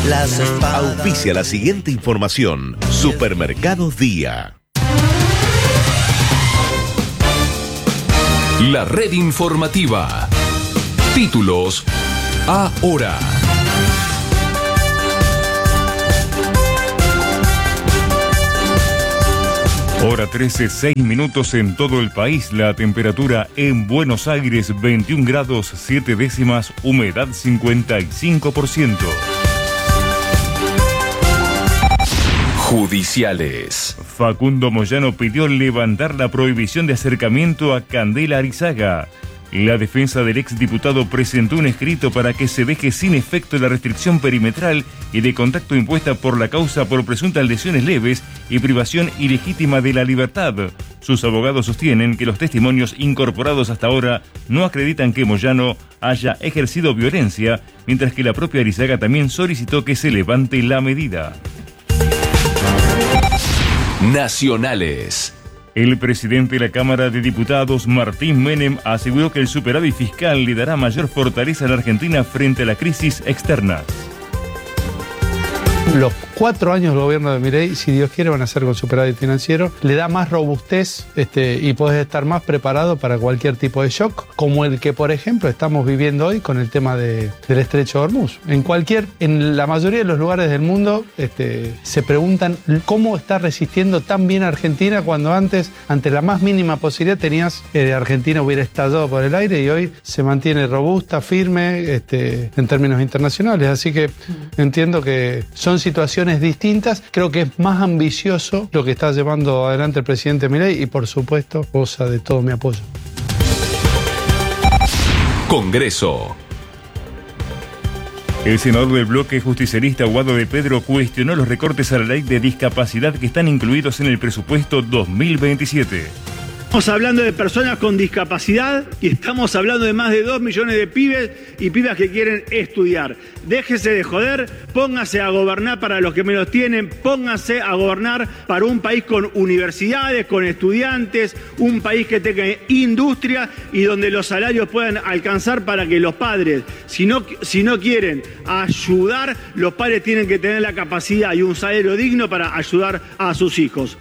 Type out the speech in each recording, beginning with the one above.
las espadas. Auspicia la siguiente información. Supermercados Día. La red informativa. Títulos ahora. Hora 13, 6 minutos en todo el país. La temperatura en Buenos Aires, 21 grados 7 décimas, humedad 55%. Judiciales. Facundo Moyano pidió levantar la prohibición de acercamiento a Candela Arizaga. La defensa del exdiputado presentó un escrito para que se deje sin efecto la restricción perimetral y de contacto impuesta por la causa por presuntas lesiones leves y privación ilegítima de la libertad. Sus abogados sostienen que los testimonios incorporados hasta ahora no acreditan que Moyano haya ejercido violencia, mientras que la propia Arizaga también solicitó que se levante la medida. Nacionales. El presidente de la Cámara de Diputados, Martín Menem, aseguró que el superávit fiscal le dará mayor fortaleza a la Argentina frente a la crisis externa. Los 4 años del gobierno de Milei, si Dios quiere, van a ser con superávit financiero. Le da más robustez y podés estar más preparado para cualquier tipo de shock, como el que, por ejemplo, estamos viviendo hoy con el tema del estrecho de Hormuz. En la mayoría de los lugares del mundo se preguntan cómo está resistiendo tan bien Argentina cuando antes, ante la más mínima posibilidad, tenías Argentina hubiera estallado por el aire y hoy se mantiene robusta, firme en términos internacionales. Así que entiendo que son situaciones distintas. Creo que es más ambicioso lo que está llevando adelante el presidente Milei y, por supuesto, goza de todo mi apoyo. Congreso. El senador del bloque justicialista Guado de Pedro cuestionó los recortes a la ley de discapacidad que están incluidos en el presupuesto 2027. Estamos hablando de personas con discapacidad y estamos hablando de más de 2 millones de pibes y pibas que quieren estudiar. Déjese de joder, póngase a gobernar para los que menos tienen, póngase a gobernar para un país con universidades, con estudiantes, un país que tenga industria y donde los salarios puedan alcanzar para que los padres, si no quieren ayudar, los padres tienen que tener la capacidad y un salario digno para ayudar a sus hijos.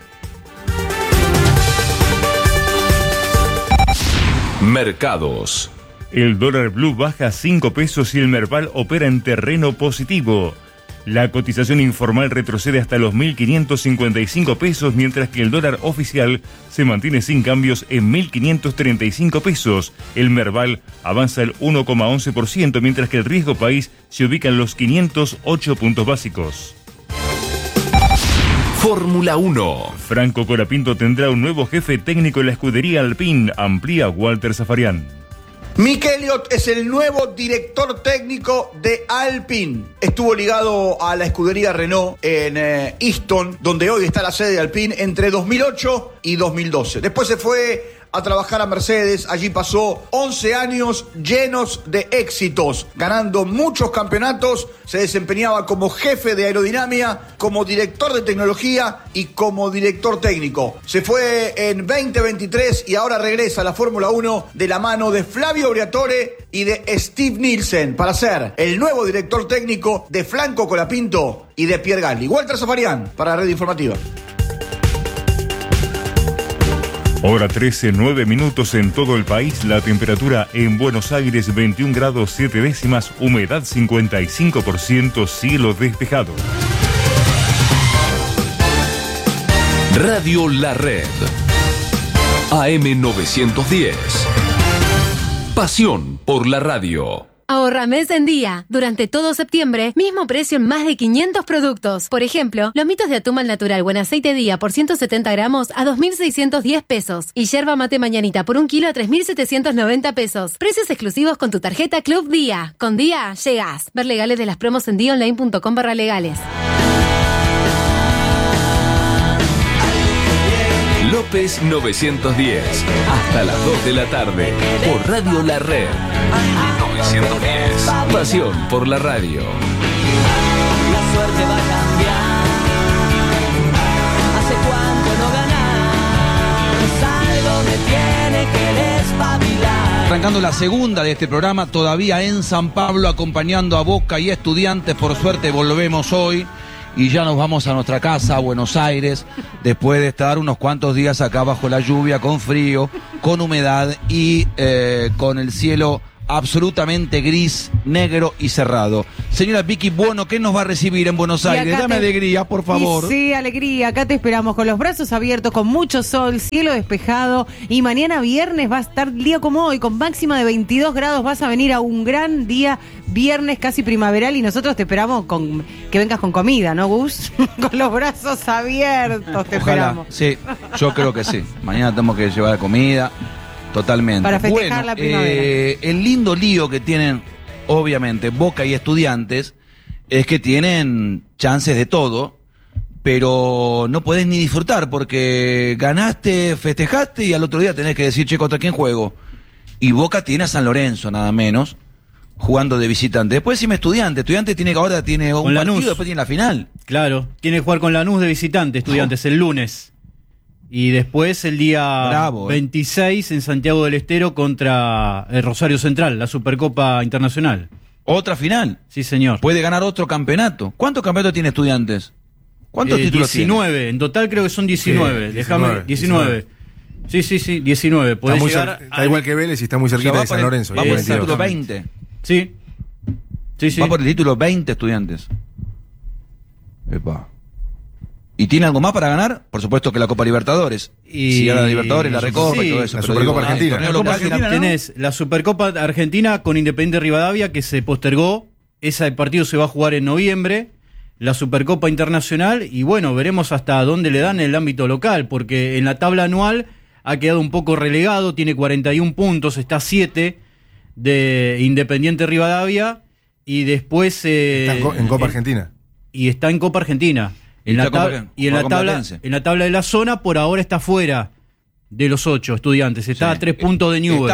Mercados. El dólar blue baja 5 pesos y el Merval opera en terreno positivo. La cotización informal retrocede hasta los 1.555 pesos, mientras que el dólar oficial se mantiene sin cambios en 1.535 pesos. El Merval avanza el 1,11%, mientras que el riesgo país se ubica en los 508 puntos básicos. Fórmula 1. Franco Colapinto tendrá un nuevo jefe técnico en la escudería Alpine, amplía Walter Zafarian. Mick Elliott es el nuevo director técnico de Alpine. Estuvo ligado a la escudería Renault en Easton, donde hoy está la sede de Alpine, entre 2008 y 2012. Después se fue a trabajar a Mercedes. Allí pasó 11 años llenos de éxitos, ganando muchos campeonatos. Se desempeñaba como jefe de aerodinámica, como director de tecnología y como director técnico. Se fue en 2023 y ahora regresa a la Fórmula 1 de la mano de Flavio Briatore y de Steve Nielsen para ser el nuevo director técnico de Franco Colapinto y de Pierre Gasly. Walter Zafarian para Red Informativa. Hora 13, 9 minutos en todo el país. La temperatura en Buenos Aires 21 grados 7 décimas, humedad 55%, cielo despejado. Radio La Red. AM 910. Pasión por la radio. Ahorra mes en día. Durante todo septiembre, mismo precio en más de 500 productos. Por ejemplo, lomitos de atún al natural buen aceite día por 170 gramos a 2.610 pesos. Y yerba mate mañanita por 1 kilo a 3.790 pesos. Precios exclusivos con tu tarjeta Club Día. Con Día, llegás. Ver legales de las promos en diaonline.com/legales. López 910. Hasta las 2 de la tarde. Por Radio La Red. 910. Pasión por la radio. La suerte va a cambiar. ¿Hace cuánto no ganás? Algo me tiene que despabilar. arrancando la segunda de este programa, todavía en San Pablo, acompañando a Boca y Estudiantes. Por suerte volvemos hoy y ya nos vamos a nuestra casa, a Buenos Aires, después de estar unos cuantos días acá bajo la lluvia, con frío, con humedad y con el cielo absolutamente gris, negro y cerrado. Señora Vicky Buono, ¿qué nos va a recibir en Buenos Aires? Dame alegría, por favor. Sí, alegría. Acá te esperamos con los brazos abiertos, con mucho sol, cielo despejado. Y mañana viernes va a estar el día como hoy, con máxima de 22 grados. Vas a venir a un gran día, viernes casi primaveral. Y nosotros te esperamos con que vengas con comida, ¿no, Gus? Con los brazos abiertos te esperamos. Sí, yo creo que sí. Mañana tenemos que llevar comida. Totalmente. Para festejar la primavera. El lindo lío que tienen, obviamente, Boca y Estudiantes, es que tienen chances de todo, pero no podés ni disfrutar, porque ganaste, festejaste y al otro día tenés que decir, che, ¿contra quién juego? Y Boca tiene a San Lorenzo, nada menos, jugando de visitante. Después decime Estudiantes ahora tiene un partido, después tiene la final. Claro, tiene que jugar con Lanús de visitante, Estudiantes, el lunes. Y después el día 26 en Santiago del Estero contra el Rosario Central, la Supercopa Internacional. ¿Otra final? Sí, señor. Puede ganar otro campeonato. ¿Cuántos campeonatos tiene Estudiantes? ¿Cuántos títulos 19, tiene? En total creo que son 19. Sí, Déjame, 19. Sí, 19. Podés llegar está igual que Vélez y está muy cerquita de San Lorenzo. Va por el título 20. Sí. Va por el título 20 Estudiantes. Epa. ¿Y tiene algo más para ganar? Por supuesto que la Copa Libertadores. Si gana la Libertadores, la Recopa y todo eso. La Supercopa Argentina. Tenés la Supercopa Argentina con Independiente Rivadavia, que se postergó. Ese partido se va a jugar en noviembre. La Supercopa Internacional. Y bueno, veremos hasta dónde le dan en el ámbito local. Porque en la tabla anual ha quedado un poco relegado. Tiene 41 puntos. Está a 7 de Independiente Rivadavia. Y después... está en Copa Argentina. Y está en Copa Argentina. En la tabla de la zona, por ahora está fuera de los 8 Estudiantes. Está a 3 puntos de Newell's.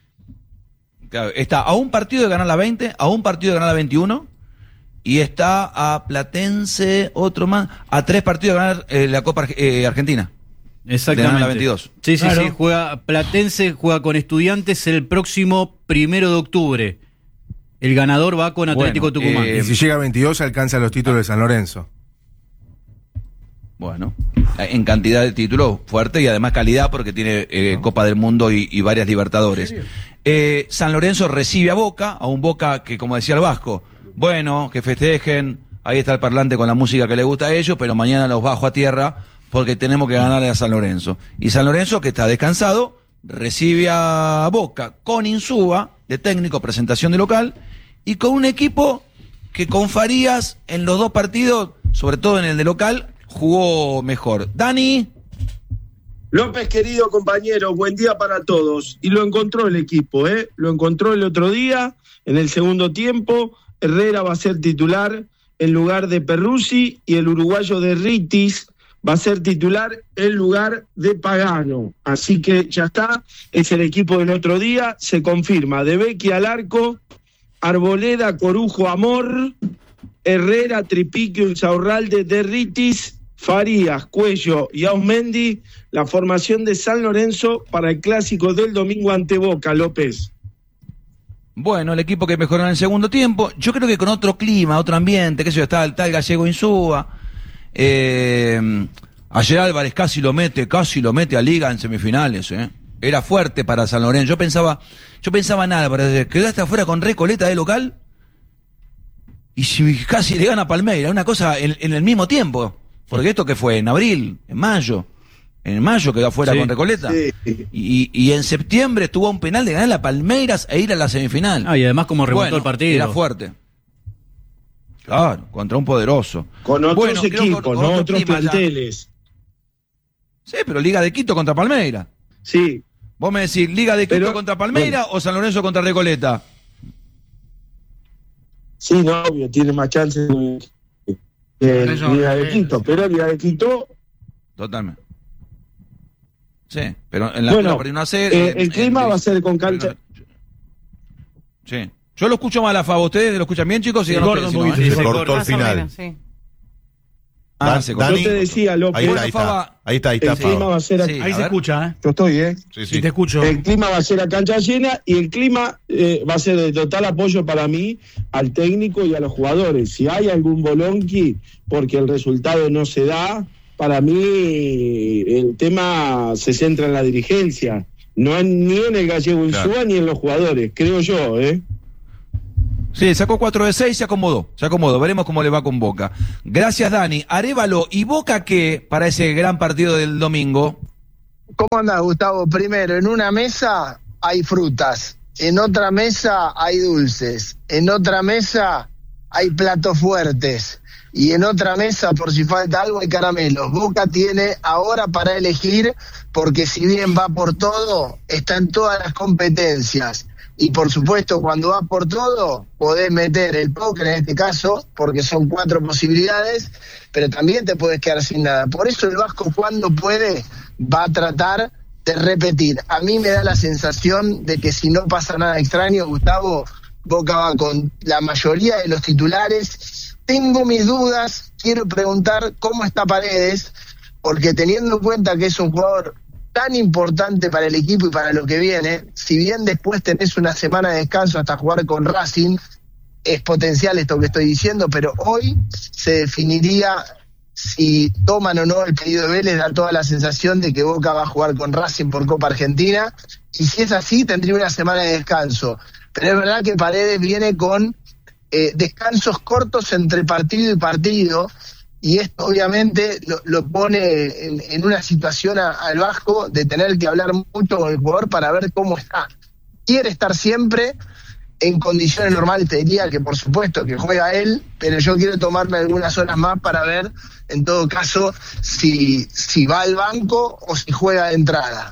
Está a un partido de ganar la 20, a un partido de ganar la 21. Y está a Platense, otro más, a 3 partidos de ganar la Copa Argentina. Exactamente. De ganar la 22. Sí, juega Platense, juega con Estudiantes el próximo 1 de octubre. El ganador va con Atlético Tucumán. Y si llega a 22, alcanza los títulos de San Lorenzo. Bueno, en cantidad de títulos fuerte y además calidad porque tiene Copa del Mundo y varias Libertadores. San Lorenzo recibe a un Boca que, como decía el Vasco, bueno, que festejen, ahí está el parlante con la música que le gusta a ellos, pero mañana los bajo a tierra porque tenemos que ganarle a San Lorenzo. Y San Lorenzo, que está descansado, recibe a Boca con Insúa de técnico, presentación de local, y con un equipo que con Farías en los dos partidos, sobre todo en el de local, jugó mejor. Dani. López, querido compañero, buen día para todos. Y lo encontró el equipo, lo encontró el otro día, en el segundo tiempo. Herrera va a ser titular en lugar de Perruzzi y el uruguayo de Ritis va a ser titular en lugar de Pagano. Así que ya está, es el equipo del otro día, se confirma. De Becchi al arco, Arboleda, Corujo, Amor, Herrera, Tripiquio, Insaurralde, de Ritis, Farías, Cuello y Ausmendi, la formación de San Lorenzo para el clásico del domingo ante Boca, López. Bueno, el equipo que mejoró en el segundo tiempo, yo creo que con otro clima, otro ambiente, qué sé yo, está el tal Gallego Insúa, ayer Álvarez casi lo mete a Liga en semifinales, era fuerte para San Lorenzo, yo pensaba nada, para quedaste afuera con Recoleta de local, y si casi le gana a Palmeiras, una cosa en el mismo tiempo. Porque esto que fue en abril, en mayo quedó afuera con Recoleta. Sí. Y en septiembre estuvo a un penal de ganar a Palmeiras e ir a la semifinal. Y además como remontó el partido. Era fuerte. Claro, contra un poderoso. Con otros equipos, no otros planteles. Sí, pero Liga de Quito contra Palmeiras. Sí. Vos me decís, ¿Liga de Quito contra Palmeiras o San Lorenzo contra Recoleta? Sí, no, obvio, tiene más chances Liga de Quito, pero Liga de Quito... Totalmente. Sí, pero en la primera serie... el clima va a ser con cancha... Sí. Yo lo escucho mal a Fabo. ¿Ustedes lo escuchan bien, chicos? Se cortó el final. se Yo te decía, López. Ahí está. El clima va a ser Sí, ahí se escucha, ¿eh? Yo estoy, ¿eh? Sí, te escucho. El clima va a ser a cancha llena y el clima va a ser de total apoyo para mí al técnico y a los jugadores. Si hay algún bolonqui porque el resultado no se da, para mí el tema se centra en la dirigencia. No ni en el Gallego Insúa ni en los jugadores, creo yo, ¿eh? Sí, sacó 4 de 6, se acomodó. Veremos cómo le va con Boca. Gracias, Dani. Arévalo, ¿y Boca qué para ese gran partido del domingo? ¿Cómo andás, Gustavo? Primero, en una mesa hay frutas, en otra mesa hay dulces, en otra mesa hay platos fuertes y en otra mesa, por si falta algo, hay caramelos. Boca tiene ahora para elegir, porque si bien va por todo, está en todas las competencias. Y por supuesto, cuando vas por todo, podés meter el póker en este caso, porque son 4 posibilidades, pero también te podés quedar sin nada. Por eso el Vasco, cuando puede, va a tratar de repetir. A mí me da la sensación de que si no pasa nada extraño, Gustavo, Boca va con la mayoría de los titulares. Tengo mis dudas, quiero preguntar cómo está Paredes, porque teniendo en cuenta que es un jugador tan importante para el equipo y para lo que viene, si bien después tenés una semana de descanso hasta jugar con Racing, es potencial esto que estoy diciendo, pero hoy se definiría si toman o no el pedido de Vélez. Da toda la sensación de que Boca va a jugar con Racing por Copa Argentina, y si es así tendría una semana de descanso, pero es verdad que Paredes viene con descansos cortos entre partido y partido, y esto obviamente lo pone en una situación al Vasco de tener que hablar mucho con el jugador para ver cómo está. Quiere estar siempre en condiciones normales, te diría que por supuesto que juega él, pero yo quiero tomarme algunas horas más para ver, en todo caso, si va al banco o si juega de entrada.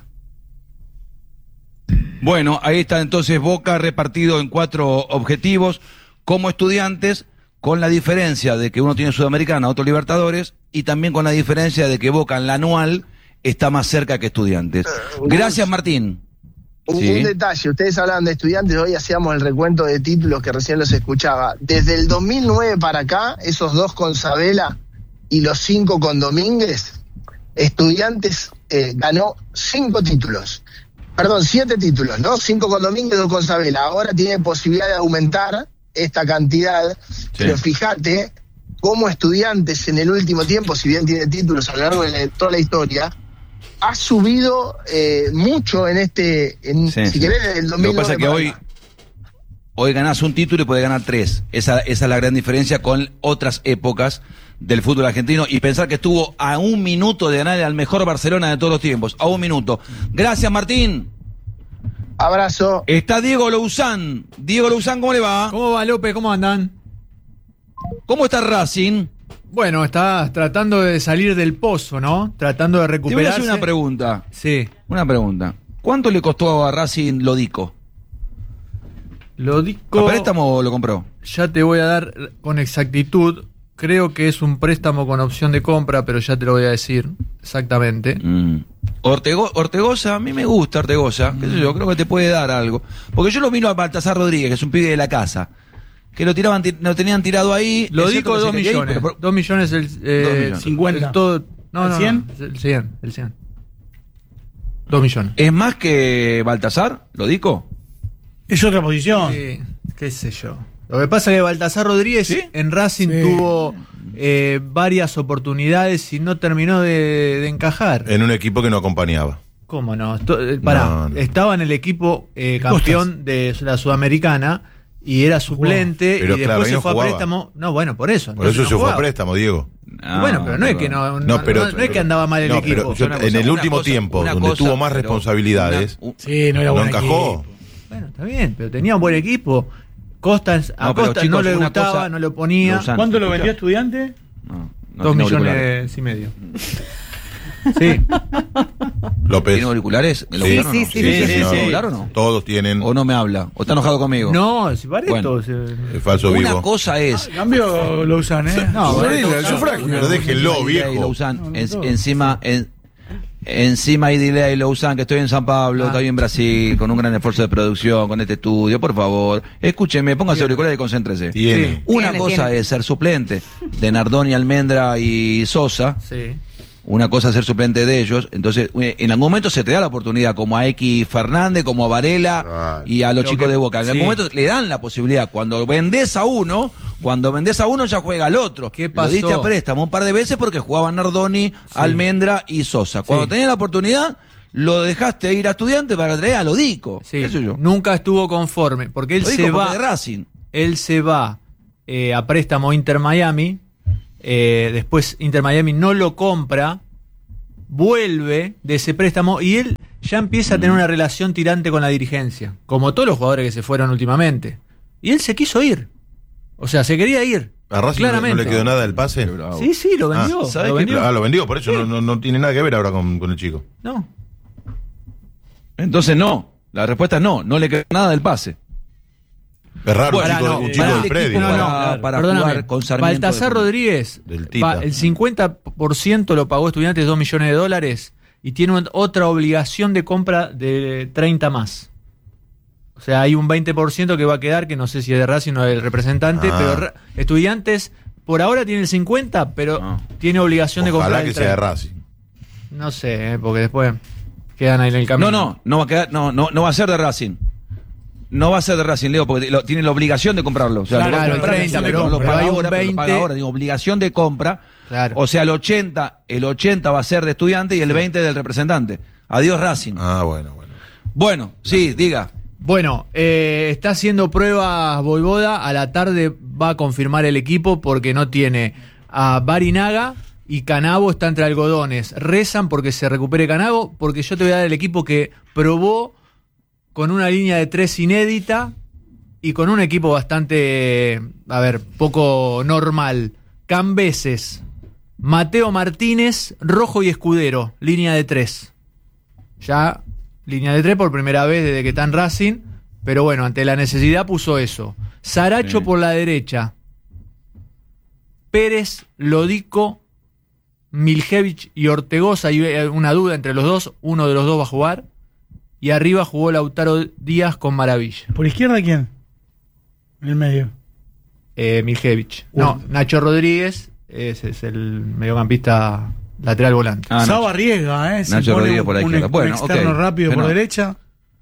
Bueno, ahí está entonces Boca repartido en 4 objetivos como Estudiantes, con la diferencia de que uno tiene Sudamericana, otro Libertadores, y también con la diferencia de que Boca en la anual está más cerca que Estudiantes. Gracias, Martín. Un detalle, ustedes hablaban de Estudiantes, hoy hacíamos el recuento de títulos que recién los escuchaba. Desde el 2009 para acá, esos 2 con Sabela y los 5 con Domínguez, Estudiantes ganó 7 títulos, ¿no? 5 con Domínguez, 2 con Sabela. Ahora tiene posibilidad de aumentar esta cantidad, pero fíjate cómo Estudiantes en el último tiempo, si bien tiene títulos a lo largo de toda la historia, ha subido mucho en si querés, desde el 2009. Lo que pasa es que hoy ganás un título y podés ganar 3. Esa es la gran diferencia con otras épocas del fútbol argentino, y pensar que estuvo a 1 minuto de ganar al mejor Barcelona de todos los tiempos, a 1 minuto. Gracias, Martín. Abrazo. Está Diego Louzán. Diego Louzán, ¿cómo le va? ¿Cómo va, López? ¿Cómo andan? ¿Cómo está Racing? Bueno, está tratando de salir del pozo, ¿no? Tratando de recuperarse. Te voy a hacer una pregunta. Sí. Una pregunta. ¿Cuánto le costó a Racing Lodico? ¿A préstamo o lo compró? Ya te voy a dar con exactitud. Creo que es un préstamo con opción de compra, pero ya te lo voy a decir exactamente. Ortegoza, a mí me gusta Ortegoza, qué sé yo, creo que te puede dar algo. Porque yo lo miro a Baltasar Rodríguez, que es un pibe de la casa, que lo tenían tirado ahí. Lo digo 2 millones. 2 millones el 50. ¿El 100? El 100. 2 millones. ¿Es más que Baltasar, lo digo? Es otra posición. Sí, qué sé yo. Lo que pasa es que Baltasar Rodríguez en Racing tuvo varias oportunidades y no terminó de encajar. En un equipo que no acompañaba. ¿Cómo no? Estaba en el equipo campeón de la Sudamericana y era suplente, pero y después se fue jugaba. a préstamo. No, bueno, por eso. Por eso se fue a préstamo, Diego. Bueno, pero no es que no es que andaba mal el equipo. Pero en el último tiempo, donde tuvo más responsabilidades, no encajó. Bueno, está bien, pero tenía un buen equipo. A Costa no le gustaba, no lo ponía. ¿Cuánto lo vendió Estudiante? 2 millones y medio. Sí. López. ¿Tiene auriculares? Sí. ¿Auricular o no? Todos tienen. ¿O no me habla? ¿O está enojado conmigo? No, si para esto. Es falso vivo. Una cosa es. Cambio lo usan, ¿eh? No, el sufragio. Pero déjenlo, viejo. Lo usan encima. Encima hay delay, lo usan, que estoy en San Pablo, estoy en Brasil, con un gran esfuerzo de producción, con este estudio, por favor, escúcheme, póngase auriculares y concéntrese. Tiene. Una cosa es ser suplente de Nardoni, Almendra y Sosa. Sí. Una cosa es ser suplente de ellos. Entonces, en algún momento se te da la oportunidad, como a X Fernández, como a Varela y a los chicos de Boca. En algún momento le dan la posibilidad. Cuando vendés a uno ya juega al otro. ¿Qué pasó? Lo diste a préstamo un par de veces porque jugaban Nardoni, Almendra y Sosa. Cuando tenías la oportunidad, lo dejaste ir a Estudiantes para traer a Lodico. Sí. Eso yo. Nunca estuvo conforme, porque él se va. De Racing. Él se va a préstamo Inter Miami. Después Inter Miami no lo compra, vuelve de ese préstamo y él ya empieza a tener una relación tirante con la dirigencia, como todos los jugadores que se fueron últimamente. Y él se quiso ir, o sea, se quería ir. ¿A Racing claramente no le quedó nada del pase? Sí, lo vendió. Lo vendió, por eso no tiene nada que ver ahora con el chico. No. Entonces no, la respuesta es no le quedó nada del pase. Es raro, un chico del predio. Para jugar con Sarmiento. Baltasar Rodríguez, el 50% lo pagó Estudiantes, $2 millones, y tiene otra obligación de compra de 30 más. O sea, hay un 20% que va a quedar, que no sé si es de Racing o del representante, pero Estudiantes por ahora tiene el 50%, pero tiene obligación de comprar el 30. Ojalá que sea de Racing. No sé, porque después quedan ahí en el camino. No va a quedar, no va a ser de Racing. No va a ser de Racing, Leo, porque tiene la obligación de comprarlo. O sea, claro, el 30, pero lo paga ahora, 20. Lo paga ahora, digo, obligación de compra. Claro. O sea, el 80 va a ser de Estudiante y el 20 del representante. Adiós Racing. Bueno. Bueno, sí, diga. Bueno, está haciendo pruebas Voivoda, a la tarde va a confirmar el equipo porque no tiene a Barinaga y Canavo está entre algodones. Rezan porque se recupere Canavo, porque yo te voy a dar el equipo que probó con una línea de 3 inédita y con un equipo bastante, poco normal. Cambeses, Mateo Martínez, Rojo y Escudero, línea de 3. Ya, línea de 3 por primera vez desde que está en Racing, pero bueno, ante la necesidad puso eso. Saracho por la derecha, Pérez, Lodico, Miljevich y Ortegoza, hay una duda entre los dos, uno de los dos va a jugar. Y arriba jugó Lautaro Díaz con Maravilla. ¿Por izquierda quién? En el medio. Miljevich. No, Nacho Rodríguez ese es el mediocampista lateral volante. Saba arriesga, Nacho Rodríguez por la izquierda. Un externo rápido por derecha.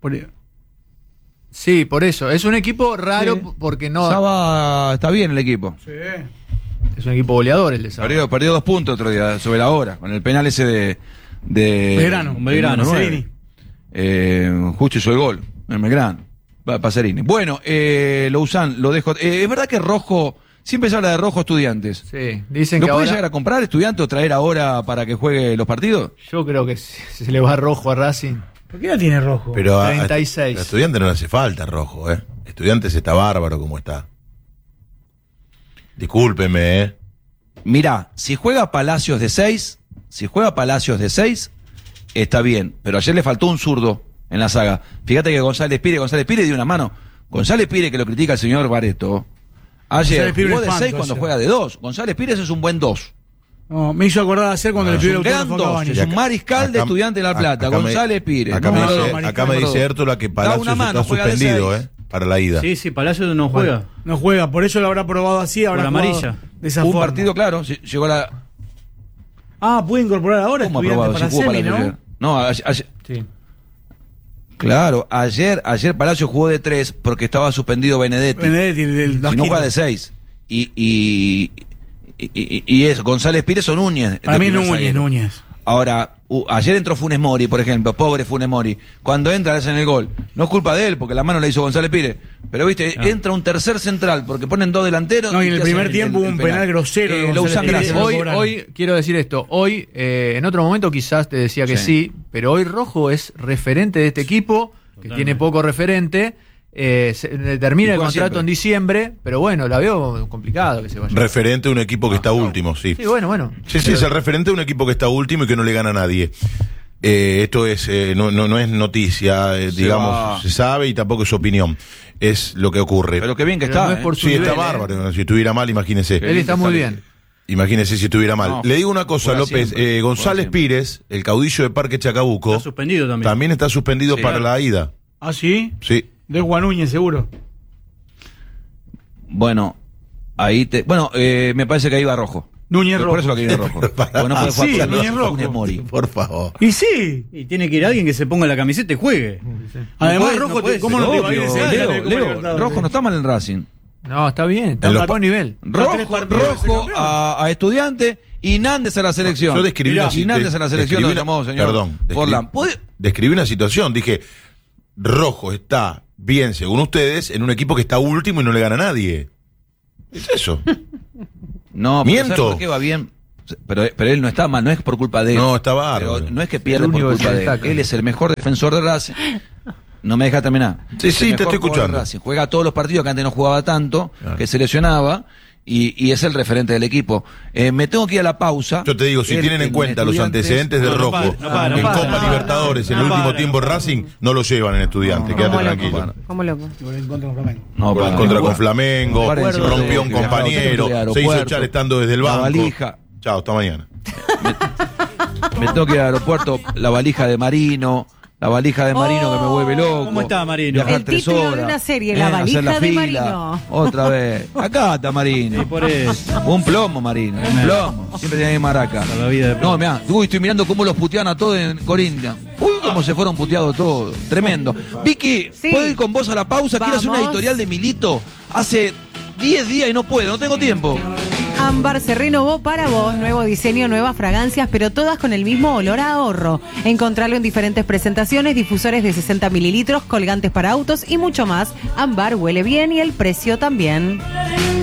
Sí, por eso. Es un equipo raro porque no... Saba está bien el equipo. Sí. Es un equipo goleador el de Saba. Perdió 2 puntos otro día sobre la hora, con el penal ese de Belgrano. Justo hizo el gol en Belgrano, Pacerini. Bueno, lo usan, lo dejo. Es verdad que Rojo, siempre se habla de Rojo Estudiantes. Sí, dicen ¿Lo que puede ahora... llegar a comprar Estudiantes o traer ahora para que juegue los partidos? Yo creo que se le va Rojo a Racing. ¿Por qué no tiene Rojo? Pero 36. A Estudiantes no le hace falta Rojo, Estudiantes está bárbaro como está. Discúlpeme, Mirá, si juega Palacios de 6, está bien, pero ayer le faltó un zurdo en la saga. Fíjate que González Pire dio una mano. González Pire, que lo critica el señor Bareto, ayer jugó de 6 cuando juega de 2. González Pire es un buen 2. No, me hizo acordar ayer cuando le pidió el autógrafo. Es un mariscal de Estudiante de La Plata, González Pire. Acá me dice Ertola que Palacios está suspendido, para la ida. Sí, Palacios no juega. No juega, por eso lo habrá probado así, habrá amarilla. De esa forma. Un partido, claro, llegó la... ¿puede incorporar ahora Estudiantes para Celi, no? No, ayer, sí. Claro, ayer Palacio jugó de 3 porque estaba suspendido Benedetti. Si no juega de 6. Y eso, González Pires o Núñez. Para mí Núñez. Ahora, ayer entró Funes Mori, por ejemplo, pobre Funes Mori. Cuando entra, le hacen el gol. No es culpa de él, porque la mano la hizo González Pires. Pero viste, entra un tercer central, porque ponen 2 delanteros. No, y en el primer tiempo hubo un penal grosero. Lo usan gracias. Hoy quiero decir esto. Hoy, en otro momento quizás te decía que sí, pero hoy Rojo es referente de este equipo, que tiene poco referente. Termina el contrato en diciembre, pero bueno, la veo complicado que se vaya. Referente de un equipo que está último, sí. Sí, bueno. Sí, es el referente de un equipo que está último y que no le gana a nadie. Esto es no es noticia, digamos, se sabe y tampoco es opinión. Es lo que ocurre. Pero qué bien que está. No es por su nivel, está bárbaro. Si estuviera mal, imagínese. Él está muy bien. Imagínese si estuviera mal. No, Le digo una cosa, juega López. siempre, González Pires, el caudillo de Parque Chacabuco, Está suspendido también. está suspendido Sí. para la ida. ¿Ah, sí? Sí. De Juan Núñez, seguro. Bueno, me parece que ahí va rojo. Núñez Por Rojo. eso lo que viene rojo. Porque no puede Sí, jugar Núñez Rojo. Funes Mori. Por favor. Y sí. Y tiene que ir alguien que se ponga la camiseta y juegue. Además, puede- Rojo, no puede ¿cómo ser. no te va a ir ese año? Leo, rojo no está mal en Racing. No, está bien, está En a los buen nivel. Rojo a Estudiante y Nández a la selección. Yo describí una y Nández a la selección lo llamó, señor. Perdón. Forlán. Describí una situación. Dije, Rojo está bien, según ustedes, en un equipo que está último y no le gana a nadie. Es eso. No, pero Miento. ¿sabes por qué va bien? Pero él no está mal, no es por culpa de él. No, está bárbaro. Pero no es que pierde El por único que culpa se de él. destaca. Él es el mejor defensor de Racing. No me deja terminar. Sí, Es sí, el te mejor estoy jugador de escuchando. Racing. Juega todos los partidos que antes no jugaba tanto, Claro. que se lesionaba. Y es el referente del equipo. Me tengo que ir a la pausa. Yo te digo, si Él, tienen en cuenta los Estudiantes- antecedentes de No, no Rojo para, no para, en no Copa para. Libertadores en el No último para. tiempo Racing, no lo llevan en Estudiantes, quédate ¿Cómo loco? tranquilo. ¿Cómo loco? No, Por para, contra no, con Flamengo, Acuérdense, rompió un que viajaba compañero, de se hizo aeropuerto, echar estando desde el la banco. valija. Chao, hasta mañana. Me tengo que ir al aeropuerto, la valija de Marino. La valija de Marino que me vuelve loco. ¿Cómo está Marino? Viajar El 3 título de horas, una serie, La hacer valija la de fila. Marino. Otra vez. Acá está Marino. Sí, por eso. Un plomo, Marino. Un plomo. Siempre tiene maraca. Para la vida de No, mirá. Uy, estoy mirando cómo los putean a todos en Corinthians. Uy, cómo se fueron puteados todos. Tremendo. Vicky, Sí. ¿puedo ir con vos a la pausa? Quiero hacer una Vamos. editorial de Milito. Hace 10 días y no puedo. No tengo tiempo. Ámbar se renovó para vos, nuevo diseño, nuevas fragancias, pero todas con el mismo olor a ahorro. Encontralo en diferentes presentaciones, difusores de 60 mililitros, colgantes para autos y mucho más. Ámbar huele bien y el precio también.